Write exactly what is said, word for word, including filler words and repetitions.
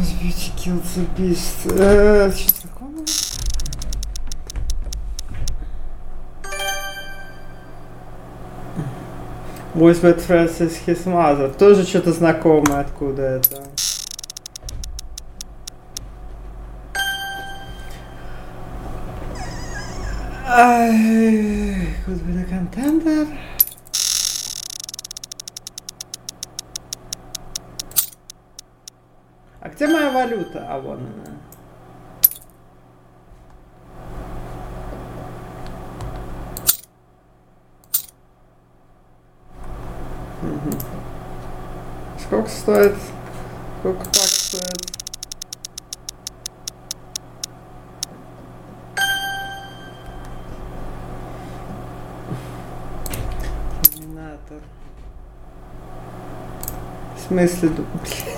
Beauty kills the beast. Э, что такое? Boys best friends is his mother. Тоже что-то знакомое, откуда это. Ай, could be the contender. А где моя валюта? А вон она. Угу. Сколько стоит? Сколько так стоит? Терминатор. В смысле?